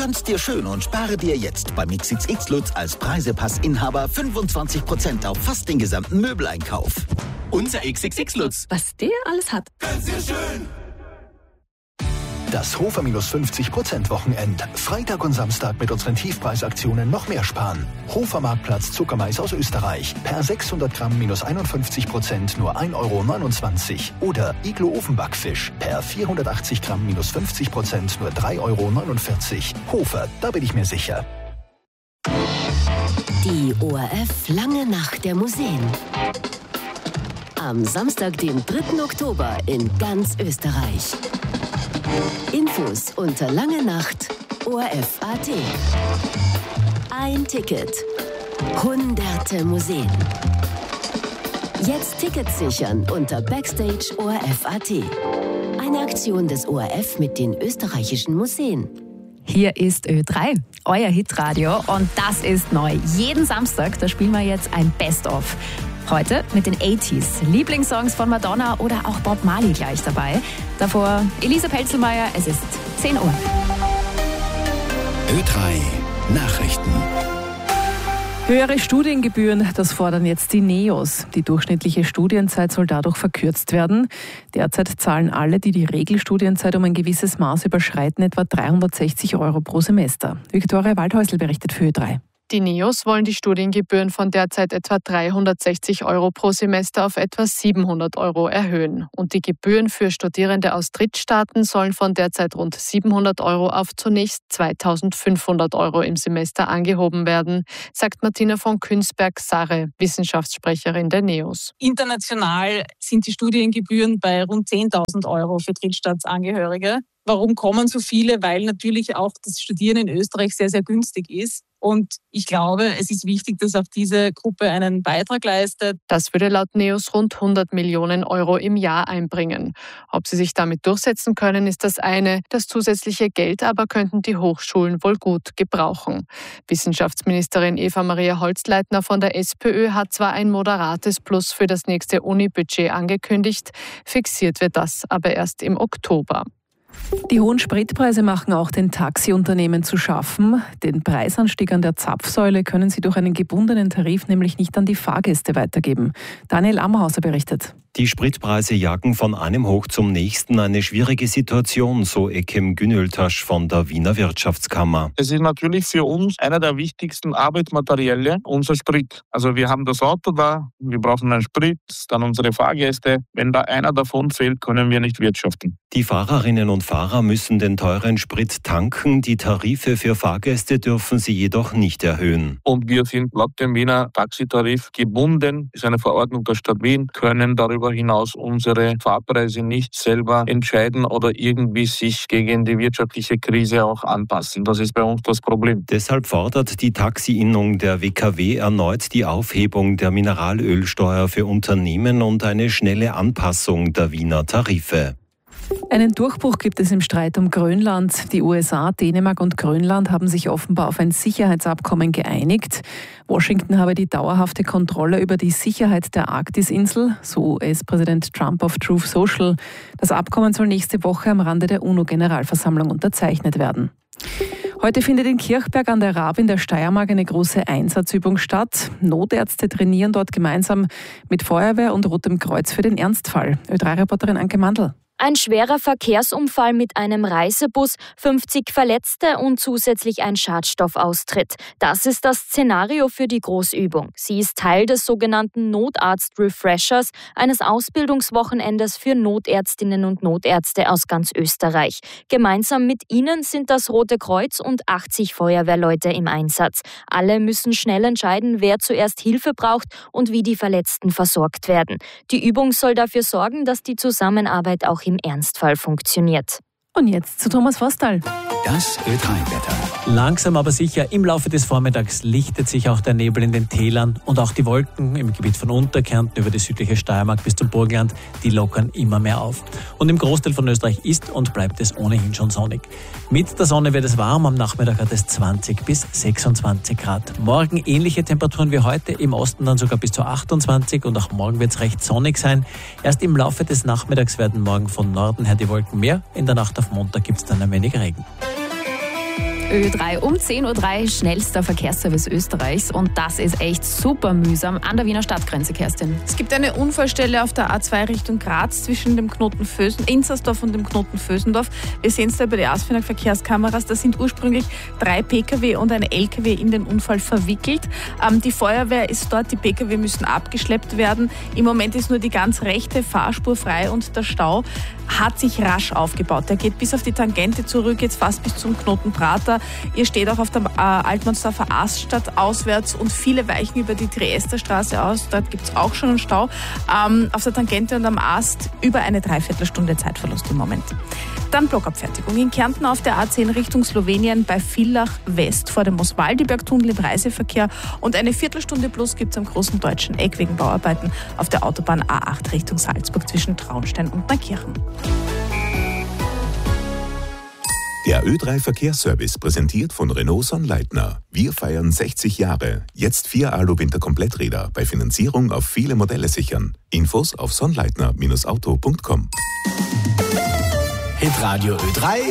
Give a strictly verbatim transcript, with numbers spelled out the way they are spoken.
Gönn's dir schön und spare dir jetzt beim X X X Lutz als Preisepassinhaber fünfundzwanzig Prozent auf fast den gesamten Möbeleinkauf. Unser X X X Lutz. Was der alles hat. Gönn's dir schön. Das Hofer minus fünfzig Prozent Wochenend. Freitag und Samstag mit unseren Tiefpreisaktionen noch mehr sparen. Hofer Marktplatz Zuckermais aus Österreich. Per sechshundert Gramm minus einundfünfzig Prozent nur ein Euro neunundzwanzig. Oder Iglo Ofenbackfisch. Per vierhundertachtzig Gramm minus fünfzig Prozent nur drei Euro neunundvierzig. Hofer, da bin ich mir sicher. Die O R F Lange Nacht der Museen. Am Samstag, den dritten Oktober in ganz Österreich. Infos unter lange Nacht O R F Punkt A T. Ein Ticket. Hunderte Museen. Jetzt Tickets sichern unter Backstage O R F Punkt A T. Eine Aktion des O R F mit den österreichischen Museen. Hier ist Ö drei, euer Hitradio, und das ist neu. Jeden Samstag, da spielen wir jetzt ein Best-of. Heute mit den achtziger, Lieblingssongs von Madonna oder auch Bob Marley gleich dabei. Davor Elisa Pelzelmeier, es ist zehn Uhr. Ö drei Nachrichten. Höhere Studiengebühren, das fordern jetzt die Neos. Die durchschnittliche Studienzeit soll dadurch verkürzt werden. Derzeit zahlen alle, die die Regelstudienzeit um ein gewisses Maß überschreiten, etwa dreihundertsechzig Euro pro Semester. Viktoria Waldhäusl berichtet für Ö drei. Die Neos wollen die Studiengebühren von derzeit etwa dreihundertsechzig Euro pro Semester auf etwa siebenhundert Euro erhöhen. Und die Gebühren für Studierende aus Drittstaaten sollen von derzeit rund siebenhundert Euro auf zunächst zweitausendfünfhundert Euro im Semester angehoben werden, sagt Martina von Künsberg-Sarre, Wissenschaftssprecherin der Neos. International sind die Studiengebühren bei rund zehntausend Euro für Drittstaatsangehörige. Warum kommen so viele? Weil natürlich auch das Studieren in Österreich sehr, sehr günstig ist. Und ich glaube, es ist wichtig, dass auch diese Gruppe einen Beitrag leistet. Das würde laut Neos rund hundert Millionen Euro im Jahr einbringen. Ob sie sich damit durchsetzen können, ist das eine. Das zusätzliche Geld aber könnten die Hochschulen wohl gut gebrauchen. Wissenschaftsministerin Eva-Maria Holzleitner von der SPÖ hat zwar ein moderates Plus für das nächste Uni-Budget angekündigt, fixiert wird das aber erst im Oktober. Die hohen Spritpreise machen auch den Taxiunternehmen zu schaffen. Den Preisanstieg an der Zapfsäule können sie durch einen gebundenen Tarif nämlich nicht an die Fahrgäste weitergeben. Daniel Ammerhauser berichtet. Die Spritpreise jagen von einem Hoch zum nächsten, eine schwierige Situation, so Ekem Günöltasch von der Wiener Wirtschaftskammer. Es ist natürlich für uns einer der wichtigsten Arbeitsmaterialien, unser Sprit. Also wir haben das Auto da, wir brauchen einen Sprit, dann unsere Fahrgäste. Wenn da einer davon fehlt, können wir nicht wirtschaften. Die Fahrerinnen und Fahrer müssen den teuren Sprit tanken, die Tarife für Fahrgäste dürfen sie jedoch nicht erhöhen. Und wir sind laut dem Wiener Taxitarif gebunden, ist eine Verordnung der Stadt Wien, können darüber hinaus unsere Fahrpreise nicht selber entscheiden oder irgendwie sich gegen die wirtschaftliche Krise auch anpassen. Das ist bei uns das Problem. Deshalb fordert die Taxi-Innung der W K W erneut die Aufhebung der Mineralölsteuer für Unternehmen und eine schnelle Anpassung der Wiener Tarife. Einen Durchbruch gibt es im Streit um Grönland. Die U S A, Dänemark und Grönland haben sich offenbar auf ein Sicherheitsabkommen geeinigt. Washington habe die dauerhafte Kontrolle über die Sicherheit der Arktisinsel, so U S-Präsident Trump auf Truth Social. Das Abkommen soll nächste Woche am Rande der UNO-Generalversammlung unterzeichnet werden. Heute findet in Kirchberg an der Raab in der Steiermark eine große Einsatzübung statt. Notärzte trainieren dort gemeinsam mit Feuerwehr und Rotem Kreuz für den Ernstfall. Ö drei Reporterin Anke Mandl. Ein schwerer Verkehrsunfall mit einem Reisebus, fünfzig Verletzte und zusätzlich ein Schadstoffaustritt. Das ist das Szenario für die Großübung. Sie ist Teil des sogenannten Notarzt-Refreshers, eines Ausbildungswochenendes für Notärztinnen und Notärzte aus ganz Österreich. Gemeinsam mit ihnen sind das Rote Kreuz und achtzig Feuerwehrleute im Einsatz. Alle müssen schnell entscheiden, wer zuerst Hilfe braucht und wie die Verletzten versorgt werden. Die Übung soll dafür sorgen, dass die Zusammenarbeit auch im Ernstfall funktioniert. Und jetzt zu Thomas Vostal. Das Ö drei Wetter. Langsam aber sicher, im Laufe des Vormittags lichtet sich auch der Nebel in den Tälern und auch die Wolken im Gebiet von Unterkärnten über die südliche Steiermark bis zum Burgenland, die lockern immer mehr auf. Und im Großteil von Österreich ist und bleibt es ohnehin schon sonnig. Mit der Sonne wird es warm, am Nachmittag hat es zwanzig bis sechsundzwanzig Grad. Morgen ähnliche Temperaturen wie heute, im Osten dann sogar bis zu achtundzwanzig und auch morgen wird es recht sonnig sein. Erst im Laufe des Nachmittags werden morgen von Norden her die Wolken mehr, in der Nacht auf Montag gibt es dann ein wenig Regen. Ö drei um zehn Uhr drei, schnellster Verkehrsservice Österreichs. Und das ist echt super mühsam an der Wiener Stadtgrenze, Kerstin. Es gibt eine Unfallstelle auf der A zwei Richtung Graz zwischen dem Knoten Vösen, Inzersdorf und dem Knoten Vösendorf. Wir sehen es da bei den ASFINAG Verkehrskameras. Da sind ursprünglich drei Pkw und ein L K W in den Unfall verwickelt. Ähm, die Feuerwehr ist dort, die Pkw müssen abgeschleppt werden. Im Moment ist nur die ganz rechte Fahrspur frei und der Stau hat sich rasch aufgebaut. Der geht bis auf die Tangente zurück, jetzt fast bis zum Knoten Prater. Ihr steht auch auf der äh, Altmannsdorfer Aststadt auswärts und viele weichen über die Triesterstraße aus. Dort gibt es auch schon einen Stau. Ähm, auf der Tangente und am Ast über eine Dreiviertelstunde Zeitverlust im Moment. Dann Blockabfertigung in Kärnten auf der A zehn Richtung Slowenien bei Villach West vor dem Oswaldiberg-Tunnel im Reiseverkehr und eine Viertelstunde plus gibt es am großen deutschen Eck wegen Bauarbeiten auf der Autobahn A acht Richtung Salzburg zwischen Traunstein und Neukirchen. Der Ö drei Verkehrsservice präsentiert von Renault Sonnleitner. Wir feiern sechzig Jahre. Jetzt vier Alu-Winter-Kompletträder bei Finanzierung auf viele Modelle sichern. Infos auf sonnleitner Bindestrich auto Punkt com. Hitradio Ö drei